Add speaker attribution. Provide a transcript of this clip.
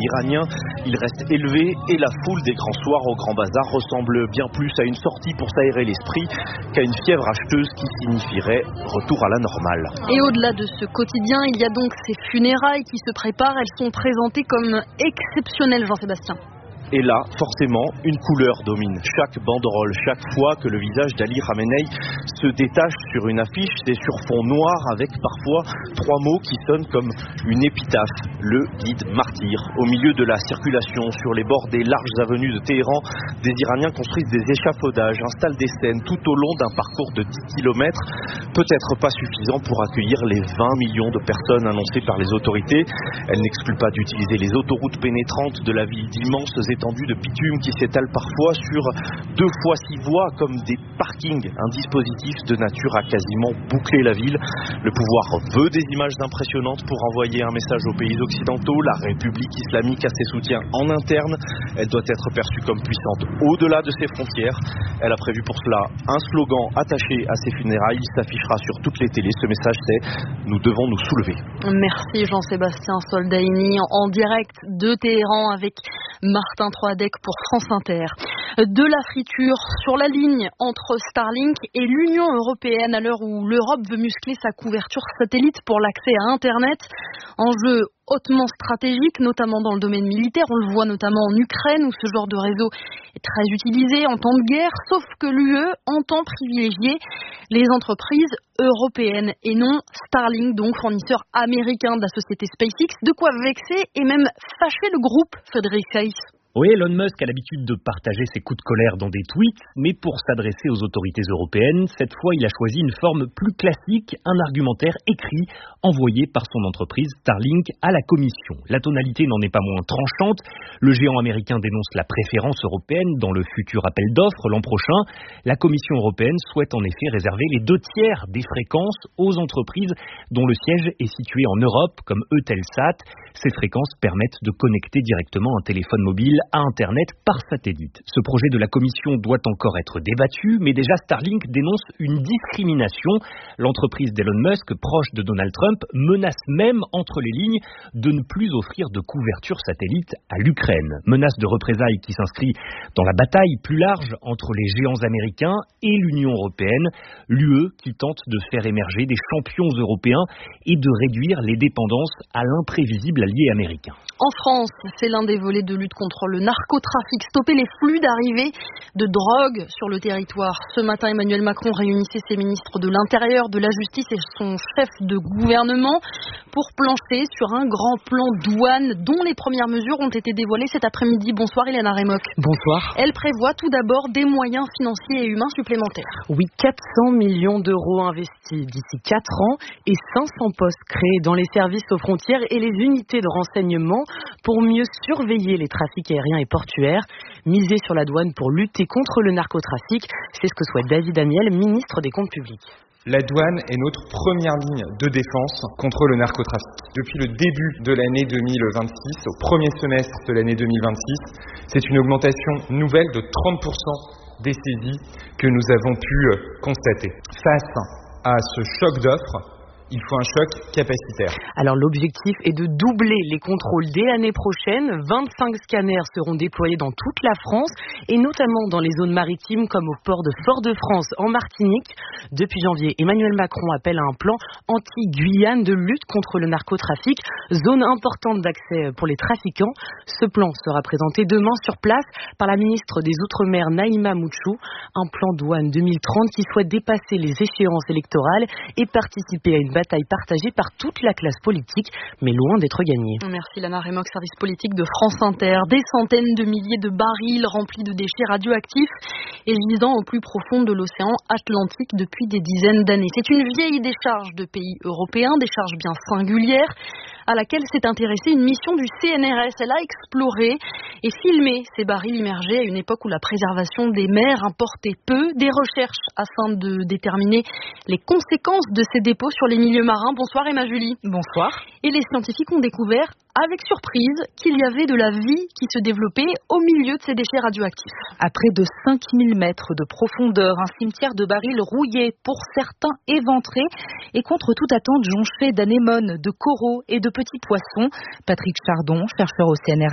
Speaker 1: iranien. Il reste élevé et la foule des grands soirs au Grand Bazar ressemble bien plus à une sortie pour s'aérer l'esprit qu'à une fièvre acheteuse qui signifierait retour à la normale.
Speaker 2: Et au-delà de ce quotidien, il y a donc ces funérailles qui se préparent. Elles sont présentées comme exceptionnelles, Jean-Sébastien.
Speaker 1: Et là, forcément, une couleur domine. Chaque banderole, chaque fois que le visage d'Ali Khamenei se détache sur une affiche, c'est sur fond noir avec parfois 3 mots qui sonnent comme une épitaphe, le guide martyr. Au milieu de la circulation, sur les bords des larges avenues de Téhéran, des Iraniens construisent des échafaudages, installent des scènes tout au long d'un parcours de 10 km, peut-être pas suffisant pour accueillir les 20 millions de personnes annoncées par les autorités. Elles n'excluent pas d'utiliser les autoroutes pénétrantes de la ville d'immenses étendues de bitume qui s'étalent parfois sur 2 fois 6 voies comme des parkings, un dispositif de nature à quasiment boucler la ville. Le pouvoir veut des images impressionnantes pour envoyer un message aux pays occidentaux. La République islamique a ses soutiens en interne. Elle doit être perçue comme puissante au-delà de ses frontières. Elle a prévu pour cela un slogan attaché à ses funérailles. Il s'affichera sur toutes les télés. Ce message, c'est « Nous devons nous soulever ».
Speaker 2: Merci Jean-Sébastien Soldaini en direct de Téhéran avec Martin Troadec pour France Inter. De la friture sur la ligne entre Starlink et l'Union européenne à l'heure où l'Europe veut muscler sa couverture satellite pour l'accès à Internet. Enjeu hautement stratégique, notamment dans le domaine militaire. On le voit notamment en Ukraine où ce genre de réseau est très utilisé en temps de guerre, sauf que l'UE entend privilégier les entreprises européennes et non Starlink, donc fournisseur américain de la société SpaceX. De quoi vexer et même fâcher le groupe, Frédéric Reiss.
Speaker 3: Oui, Elon Musk a l'habitude de partager ses coups de colère dans des tweets, mais pour s'adresser aux autorités européennes, cette fois il a choisi une forme plus classique, un argumentaire écrit, envoyé par son entreprise Starlink à la Commission. La tonalité n'en est pas moins tranchante. Le géant américain dénonce la préférence européenne dans le futur appel d'offres l'an prochain. La Commission européenne souhaite en effet réserver les 2/3 des fréquences aux entreprises dont le siège est situé en Europe, comme Eutelsat. Ces fréquences permettent de connecter directement un téléphone mobile à Internet par satellite. Ce projet de la Commission doit encore être débattu, mais déjà Starlink dénonce une discrimination. L'entreprise d'Elon Musk, proche de Donald Trump, menace même entre les lignes de ne plus offrir de couverture satellite à l'Ukraine. Menace de représailles qui s'inscrit dans la bataille plus large entre les géants américains et l'Union européenne, l'UE qui tente de faire émerger des champions européens et de réduire les dépendances à l'imprévisible allié américain.
Speaker 2: En France, c'est l'un des volets de lutte contre le narcotrafic. Stopper les flux d'arrivée de drogue sur le territoire. Ce matin, Emmanuel Macron réunissait ses ministres de l'Intérieur, de la Justice et son chef de gouvernement pour plancher sur un grand plan douane dont les premières mesures ont été dévoilées cet après-midi. Bonsoir Hélène Remoc.
Speaker 4: Bonsoir.
Speaker 2: Elle prévoit tout d'abord des moyens financiers et humains supplémentaires.
Speaker 4: Oui, 400 millions d'euros investis d'ici 4 ans et 500 postes créés dans les services aux frontières et les unités de renseignement pour mieux surveiller les trafics aériens et portuaires. Miser sur la douane pour lutter contre le narcotrafic, c'est ce que souhaite David Amiel, ministre des Comptes publics.
Speaker 5: La douane est notre première ligne de défense contre le narcotrafic. Depuis le début de l'année 2026, au premier semestre de l'année 2026, c'est une augmentation nouvelle de 30% des saisies que nous avons pu constater. Face à ce choc d'offres, il faut un choc capacitaire.
Speaker 4: Alors l'objectif est de doubler les contrôles dès l'année prochaine. 25 scanners seront déployés dans toute la France et notamment dans les zones maritimes comme au port de Fort-de-France en Martinique. Depuis janvier, Emmanuel Macron appelle à un plan anti-Guyane de lutte contre le narcotrafic, zone importante d'accès pour les trafiquants. Ce plan sera présenté demain sur place par la ministre des Outre-mer Naïma Mouchou. Un plan douane 2030 qui souhaite dépasser les échéances électorales et participer à une bataille partagée par toute la classe politique, mais loin d'être gagnée.
Speaker 2: Merci Lana Remoc, service politique de France Inter. Des centaines de milliers de barils remplis de déchets radioactifs et gisant au plus profond de l'océan Atlantique depuis des dizaines d'années. C'est une vieille décharge de pays européens, décharge bien singulière, à laquelle s'est intéressée une mission du CNRS. Elle a exploré et filmé ces barils immergés à une époque où la préservation des mers importait peu. Des recherches afin de déterminer les conséquences de ces dépôts sur les milieux marins. Bonsoir Emma Julie.
Speaker 4: Bonsoir.
Speaker 2: Et les scientifiques ont découvert avec surprise qu'il y avait de la vie qui se développait au milieu de ces déchets radioactifs.
Speaker 6: À près de 5000 mètres de profondeur, un cimetière de barils rouillés, pour certains éventrés, et contre toute attente jonché d'anémones, de coraux et de petits poissons. Patrick Chardon, chercheur au CNRS,